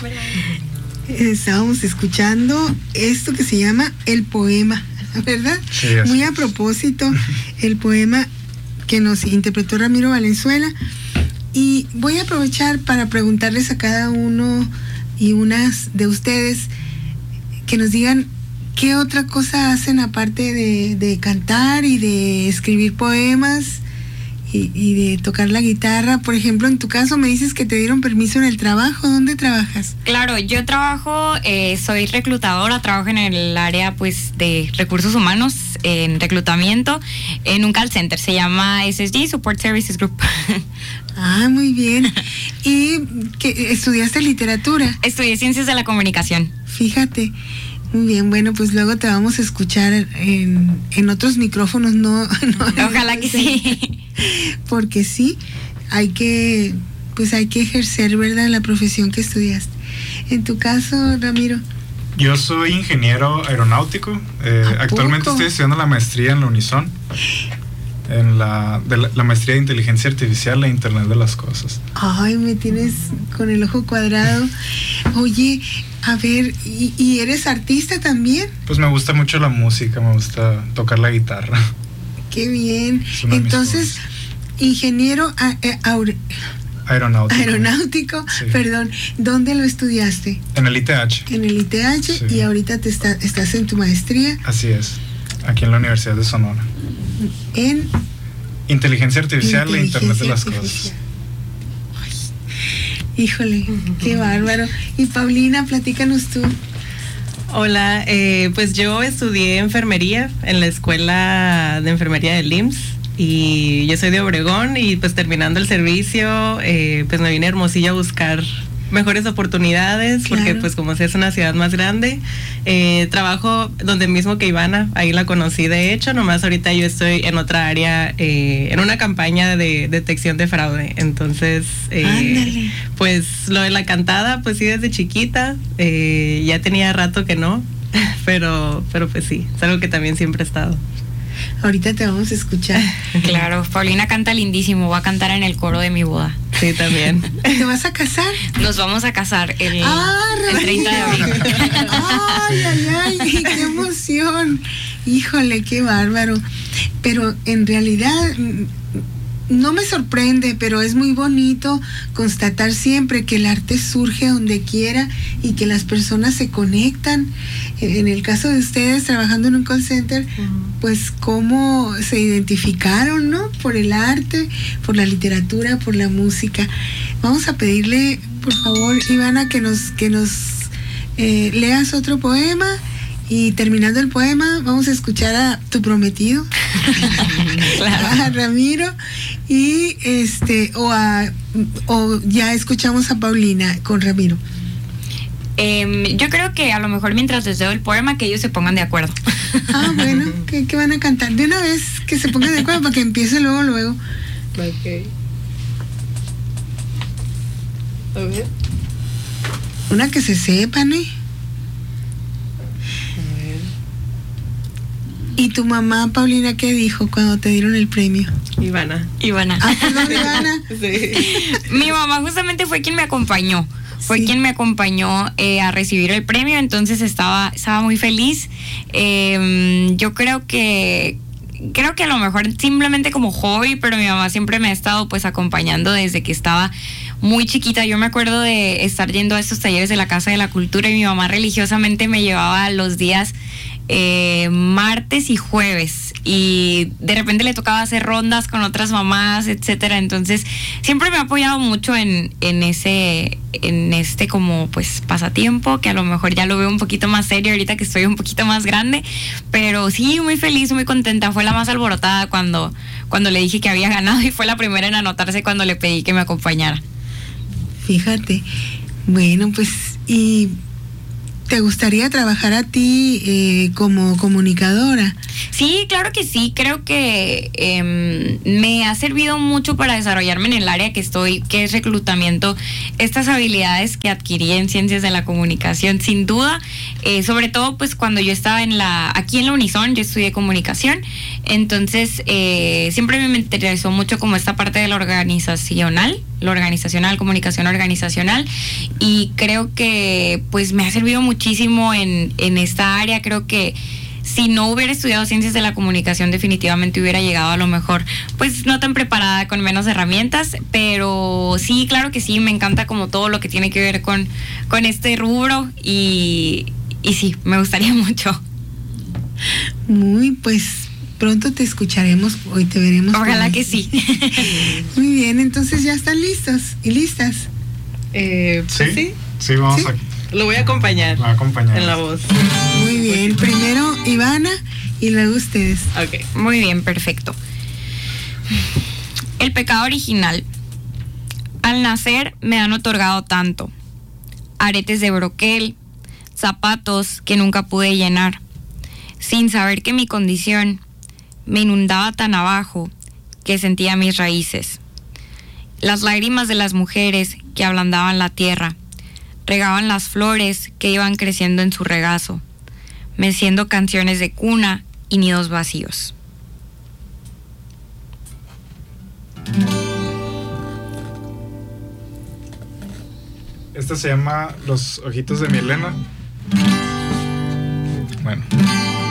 Estábamos escuchando esto que se llama El Poema, ¿verdad? Sí, muy a propósito, el poema que nos interpretó Ramiro Valenzuela. Y voy a aprovechar para preguntarles a cada uno y unas de ustedes que nos digan qué otra cosa hacen aparte de cantar y de escribir poemas y de tocar la guitarra. Por ejemplo, en tu caso me dices que te dieron permiso en el trabajo. ¿Dónde trabajas? Claro, yo trabajo, soy reclutadora, trabajo en el área pues de recursos humanos, en reclutamiento, en un call center, se llama SSG, Support Services Group. Ah, muy bien. ¿Y que estudiaste literatura? Estudié Ciencias de la Comunicación. Fíjate. Muy bien, bueno, pues luego te vamos a escuchar en otros micrófonos, no Ojalá que sí. Porque sí, hay que ejercer, ¿verdad?, la profesión que estudiaste. En tu caso, Ramiro. Yo soy ingeniero aeronáutico. Actualmente estoy estudiando la maestría en la Unison, en la maestría de inteligencia artificial e Internet de las cosas. Ay, me tienes con el ojo cuadrado. Oye, a ver, ¿y eres artista también? Pues me gusta mucho la música, me gusta tocar la guitarra. Qué bien. Entonces, ingeniero aeronáutico, sí. Perdón, ¿dónde lo estudiaste? En el ITH. En el ITH, sí. Y ahorita estás en tu maestría. Así es, aquí en la Universidad de Sonora. En inteligencia artificial e Internet de las cosas. Ay, híjole, qué bárbaro. Y Paulina, platícanos tú. Hola, pues yo estudié enfermería en la escuela de enfermería del IMSS y yo soy de Obregón y pues terminando el servicio, pues me vine a Hermosillo a buscar mejores oportunidades, claro. Porque pues como es una ciudad más grande, trabajo donde mismo que Ivana, ahí la conocí de hecho, nomás ahorita yo estoy en otra área, en una campaña de detección de fraude, entonces pues lo de la cantada pues sí desde chiquita, ya tenía rato que no, pero pues sí, es algo que también siempre he estado. Ahorita te vamos a escuchar. Claro, Paulina canta lindísimo, va a cantar en el coro de mi boda. Sí, también. ¿Te vas a casar? Nos vamos a casar el 30 de abril. Ay, qué emoción. Híjole, qué bárbaro. Pero en realidad no me sorprende, pero es muy bonito constatar siempre que el arte surge donde quiera y que las personas se conectan. En el caso de ustedes trabajando en un call center, pues cómo se identificaron, ¿no? Por el arte, por la literatura, por la música. Vamos a pedirle, por favor, Ivana, que nos leas otro poema. Y terminando el poema, vamos a escuchar a tu prometido, claro. A Ramiro, y o ya escuchamos a Paulina con Ramiro. Yo creo que a lo mejor mientras les leo el poema, que ellos se pongan de acuerdo. Ah, bueno, ¿qué van a cantar? De una vez, que se pongan de acuerdo para que empiece luego. Ok. A ver. Una que se sepa, ¿no? ¿Y tu mamá, Paulina, qué dijo cuando te dieron el premio? Ivana. Ah, perdón, Ivana. Sí. Mi mamá justamente fue quien me acompañó. Fue quien me acompañó a recibir el premio, entonces estaba muy feliz. Yo creo que a lo mejor simplemente como hobby, pero mi mamá siempre me ha estado pues acompañando desde que estaba muy chiquita. Yo me acuerdo de estar yendo a estos talleres de la Casa de la Cultura y mi mamá religiosamente me llevaba los días martes y jueves, y de repente le tocaba hacer rondas con otras mamás, etcétera. Entonces siempre me ha apoyado mucho en este como pues pasatiempo, que a lo mejor ya lo veo un poquito más serio ahorita que estoy un poquito más grande, pero sí, muy feliz, muy contenta. Fue la más alborotada cuando le dije que había ganado, y fue la primera en anotarse cuando le pedí que me acompañara. Fíjate, bueno, pues, ¿y te gustaría trabajar a ti como comunicadora? Sí, claro que sí. Creo que me ha servido mucho para desarrollarme en el área que estoy, que es reclutamiento. Estas habilidades que adquirí en ciencias de la comunicación, sin duda, sobre todo pues cuando yo estaba aquí en la Unison, yo estudié comunicación, entonces siempre me interesó mucho como esta parte de lo organizacional, comunicación organizacional, y creo que pues me ha servido muchísimo en esta área. Creo que si no hubiera estudiado ciencias de la comunicación, definitivamente hubiera llegado a lo mejor, pues no tan preparada, con menos herramientas, pero sí, claro que sí, me encanta como todo lo que tiene que ver con este rubro y sí, me gustaría mucho. Pues pronto te escucharemos, hoy te veremos. Ojalá que sí. Muy bien, entonces ya están listos y listas. Sí, vamos. ¿Sí? Lo voy a acompañar. En la voz. Muy bien, primero Ivana y luego ustedes. Ok, muy bien, perfecto. El pecado original. Al nacer me han otorgado tanto. Aretes de broquel, zapatos que nunca pude llenar, sin saber que mi condición me inundaba tan abajo que sentía mis raíces. Las lágrimas de las mujeres que ablandaban la tierra, regaban las flores que iban creciendo en su regazo, meciendo canciones de cuna y nidos vacíos. Esta se llama Los ojitos de Milena. Bueno.